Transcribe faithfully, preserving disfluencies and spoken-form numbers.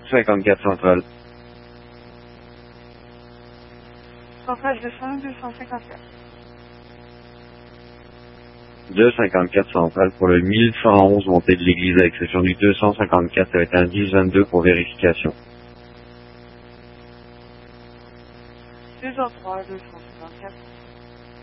cinquante-quatre centrale. Centrale deux cents, deux cent cinquante-quatre. deux cent cinquante-quatre centrale pour le mille cent onze montée de l'église à l'exception du deux cent cinquante-quatre avec un dix vingt-deux pour vérification. deux cent trois, deux cent cinquante-quatre.